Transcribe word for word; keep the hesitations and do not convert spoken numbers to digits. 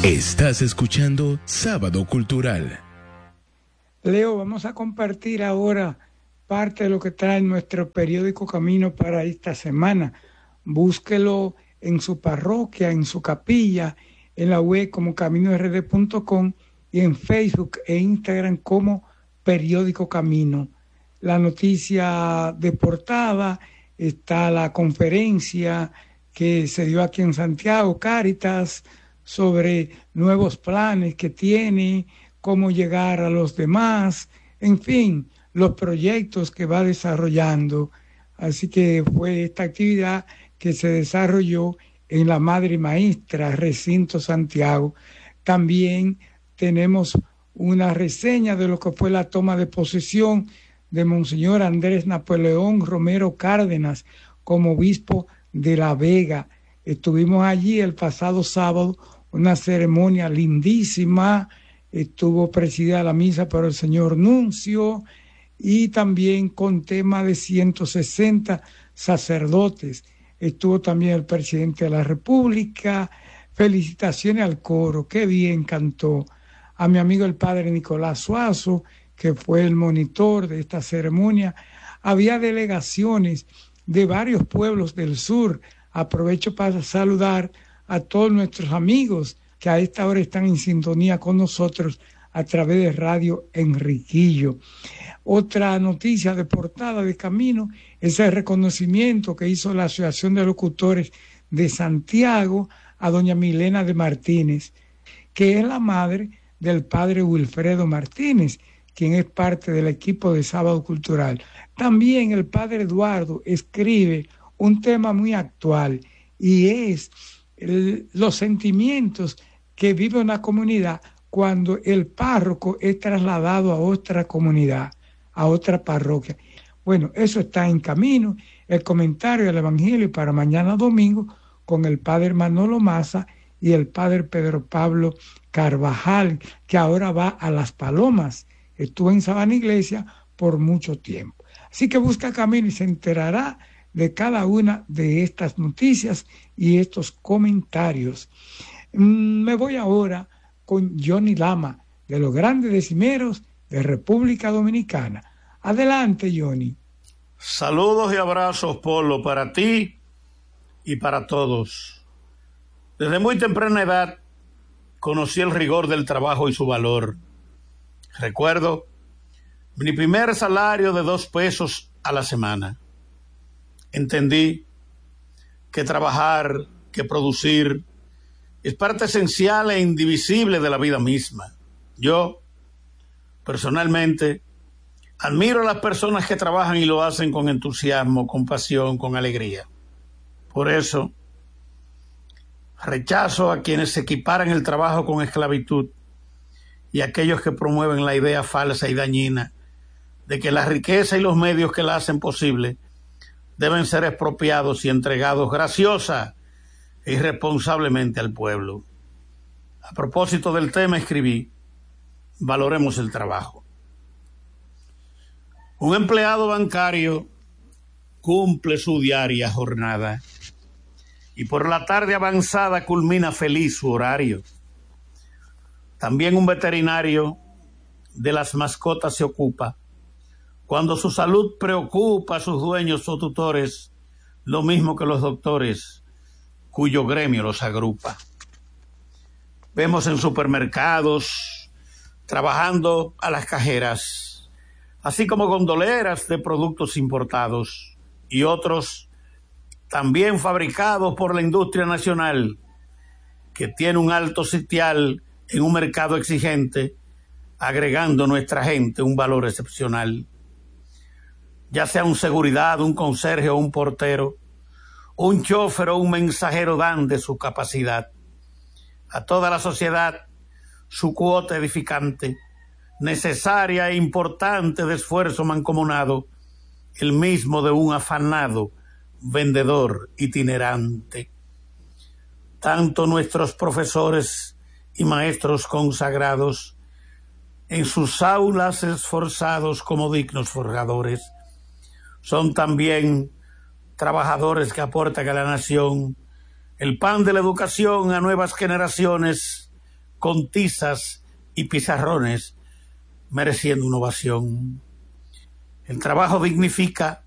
Estás escuchando Sábado Cultural. Leo, vamos a compartir ahora parte de lo que trae nuestro periódico Camino para esta semana. Búsquelo en su parroquia, en su capilla, en la web como camino r d punto com y en Facebook e Instagram como Periódico Camino. La noticia de portada está la conferencia que se dio aquí en Santiago, Cáritas, sobre nuevos planes que tiene, cómo llegar a los demás, en fin, los proyectos que va desarrollando. Así que fue esta actividad que se desarrolló en la Madre Maestra, Recinto Santiago. También tenemos una reseña de lo que fue la toma de posesión de Monseñor Andrés Napoleón Romero Cárdenas como obispo de La Vega. Estuvimos allí el pasado sábado, una ceremonia lindísima, estuvo presidida la misa por el señor Nuncio y también con tema de ciento sesenta sacerdotes. Estuvo también el presidente de la República. Felicitaciones al coro, qué bien cantó. A mi amigo el padre Nicolás Suazo, que fue el monitor de esta ceremonia. Había delegaciones de varios pueblos del sur. Aprovecho para saludar a todos nuestros amigos que a esta hora están en sintonía con nosotros a través de Radio Enriquillo. Otra noticia de portada de Camino es el reconocimiento que hizo la Asociación de Locutores de Santiago a doña Milena de Martínez, que es la madre del padre Wilfredo Martínez, quien es parte del equipo de Sábado Cultural. También el padre Eduardo escribe un tema muy actual y es el, los sentimientos que vive una comunidad cuando el párroco es trasladado a otra comunidad, a otra parroquia. Bueno, eso está en Camino, el comentario del Evangelio para mañana domingo con el padre Manolo Maza y el padre Pedro Pablo Carvajal, que ahora va a Las Palomas. Estuvo en Sabana Iglesia por mucho tiempo. Así que busca Camino y se enterará de cada una de estas noticias y estos comentarios. Me voy ahora con Johnny Lama, de los Grandes Decimeros de República Dominicana. Adelante, Johnny. Saludos y abrazos, Polo, para ti y para todos. Desde muy temprana edad conocí el rigor del trabajo y su valor. Recuerdo mi primer salario de dos pesos a la semana. Entendí que trabajar, que producir, es parte esencial e indivisible de la vida misma. Yo, personalmente, admiro a las personas que trabajan y lo hacen con entusiasmo, con pasión, con alegría. Por eso, rechazo a quienes se equiparan el trabajo con esclavitud y a aquellos que promueven la idea falsa y dañina de que la riqueza y los medios que la hacen posible deben ser expropiados y entregados graciosa e irresponsablemente al pueblo. A propósito del tema escribí: valoremos el trabajo. Un empleado bancario cumple su diaria jornada y por la tarde avanzada culmina feliz su horario. También un veterinario de las mascotas se ocupa cuando su salud preocupa a sus dueños o tutores, lo mismo que los doctores, cuyo gremio los agrupa. Vemos en supermercados trabajando a las cajeras, así como gondoleras de productos importados y otros también fabricados por la industria nacional, que tiene un alto sitial en un mercado exigente, agregando a nuestra gente un valor excepcional. Ya sea un seguridad, un conserje o un portero, un chofer o un mensajero dan de su capacidad. A toda la sociedad su cuota edificante, necesaria e importante de esfuerzo mancomunado, el mismo de un afanado vendedor itinerante. Tanto nuestros profesores y maestros consagrados, en sus aulas esforzados como dignos forjadores, son también trabajadores que aportan a la nación el pan de la educación a nuevas generaciones con tizas y pizarrones, mereciendo una ovación. El trabajo dignifica